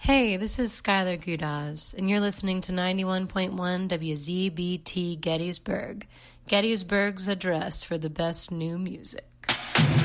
Hey, this is Skylar Gudaz, and you're listening to 91.1 WZBT Gettysburg, Gettysburg's address for the best new music.